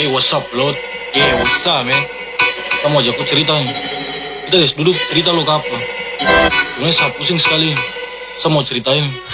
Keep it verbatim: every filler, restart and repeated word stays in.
Hey, what's up, Lord? Yeah, what's up, man? Kamu aja aku cerita nih. Kita guys, duduk cerita lo ke apa? Sebenarnya saya pusing sekali. Saya mau ceritain.